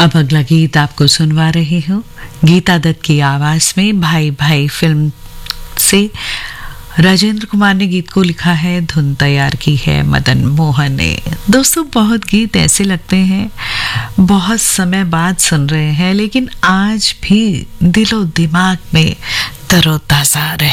अब अगला गीत आपको सुनवा रही हूँ गीता दत्त की आवाज में। भाई भाई फिल्म से राजेंद्र कुमार ने गीत को लिखा है, धुन तैयार की है मदन मोहन ने। दोस्तों, बहुत गीत ऐसे लगते हैं बहुत समय बाद सुन रहे हैं, लेकिन आज भी दिलो दिमाग में तरोताजा रहे।